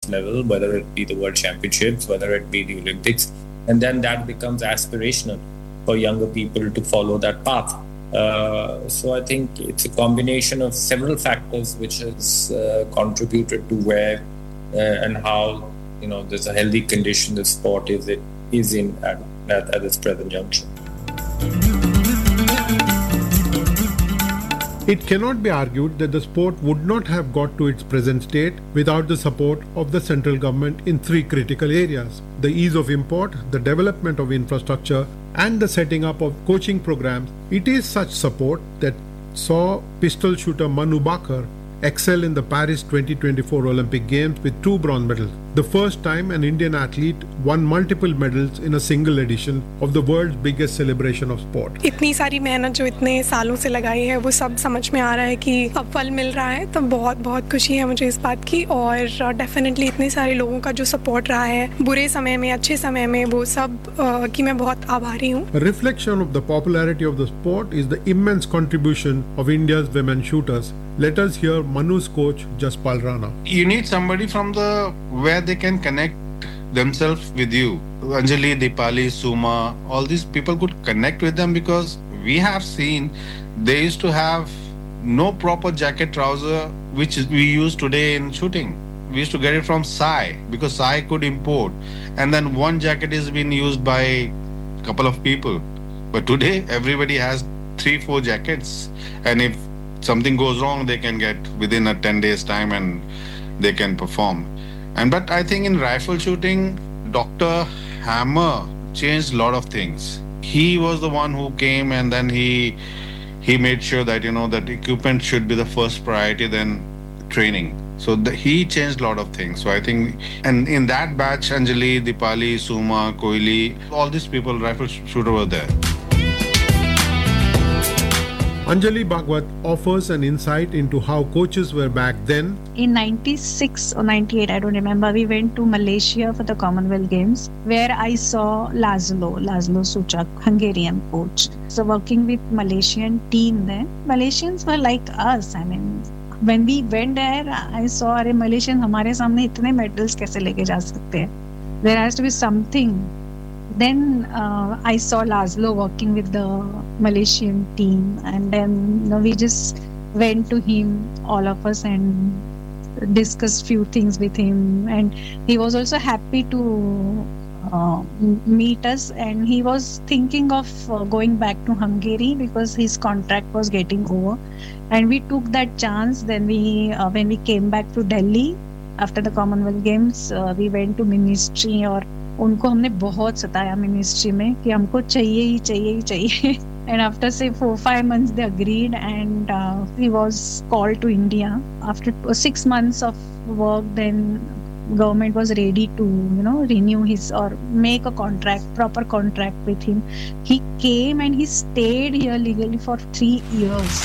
level, whether it be the World Championships, whether it be the Olympics, and then that becomes aspirational for younger people to follow that path. So I think it's a combination of several factors which has contributed to where and how there's a healthy condition the sport is in at its present juncture. It cannot be argued that the sport would not have got to its present state without the support of the central government in three critical areas: the ease of import, the development of infrastructure, and the setting up of coaching programs. It is such support that saw pistol shooter Manu Bakar excel in the Paris 2024 Olympic Games with 2 bronze medals, the first time an Indian athlete won multiple medals in a single edition of the world's biggest celebration of sport. इतनी सारी मेहनत जो इतने सालों से लगाई है वो सब समझ में आ रहा है कि अब फल मिल रहा है, तो बहुत बहुत खुशी है मुझे इस बात की। और डेफिनेटली इतने सारे लोगों का जो सपोर्ट रहा है बुरे समय में अच्छे समय में, वो सब की मैं बहुत आभारी हूँ। A reflection of the popularity of the sport is the immense contribution of India's women shooters. Let us hear Manu's coach Jaspal Rana. You need somebody from where they can connect themselves with you. Anjali, Dipali, Suma, all these people could connect with them, because we have seen they used to have no proper jacket trouser which we use today in shooting. We used to get it from Sai, because Sai could import, and then one jacket is being used by a couple of people. But today everybody has 3-4 jackets, and if something goes wrong, they can get within a 10 days time and they can perform. But I think in rifle shooting, Dr. Hammer changed a lot of things. He was the one who came, and then he made sure that that equipment should be the first priority, then training. So he changed a lot of things. So I think, and in that batch, Anjali, Dipali, Suma, Koili, all these people, rifle shooter, were there. Anjali Bhagwat offers an insight into how coaches were back then. In 96 or 98, I don't remember, we went to Malaysia for the Commonwealth Games, where I saw Laszlo Suchak, Hungarian coach. So working with Malaysian team there, Malaysians were like us. I mean, when we went there, I saw, अरे Malaysian हमारे सामने इतने medals कैसे लेके जा सकते हैं? There has to be something. Then I saw Laszlo working with the Malaysian team, and then we just went to him, all of us, and discussed few things with him. And he was also happy to meet us, and he was thinking of going back to Hungary because his contract was getting over. And we took that chance. Then when we came back to Delhi after the Commonwealth Games, we went to ministry, और उनको हमने बहुत सताया ministry में कि हमको चाहिए. And after say 4-5 months they agreed, and he was called to India. After 6 months of work, then government was ready to renew his or make a proper contract with him. He came and he stayed here legally for 3 years.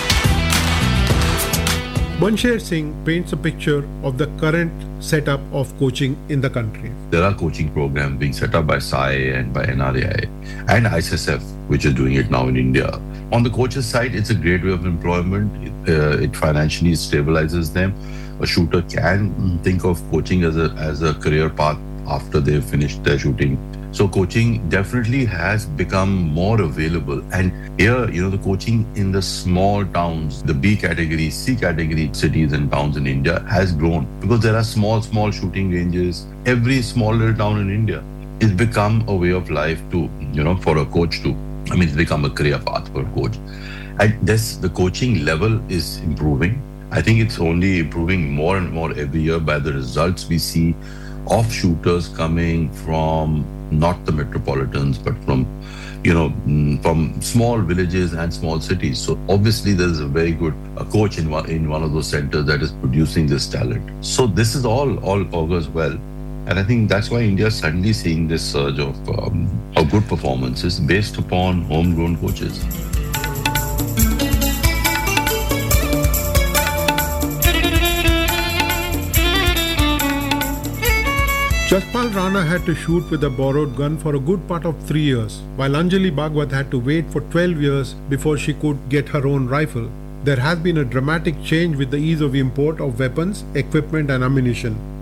Bansher Singh paints a picture of the current setup of coaching in the country. There are coaching programs being set up by SAI and by NRAI and ISSF, which is doing it now in India. On the coaches side, it's a great way of employment. It financially stabilizes them. A shooter can think of coaching as a career path after they've finished their shooting. So coaching definitely has become more available. And here, the coaching in the small towns, the B category, C category cities and towns in India has grown because there are small shooting ranges. Every small little town in India is become a way of life to, for a coach to, it's become a career path for a coach. And the coaching level is improving. I think it's only improving more and more every year by the results we see of shooters coming from not the metropolitans, but from small villages and small cities. So obviously there's a very good coach in one of those centers that is producing this talent. So this is all augurs well. And I think that's why India is suddenly seeing this surge of good performances based upon homegrown coaches. Jaspal Rana had to shoot with a borrowed gun for a good part of 3 years, while Anjali Bhagwat had to wait for 12 years before she could get her own rifle. There has been a dramatic change with the ease of import of weapons, equipment and ammunition.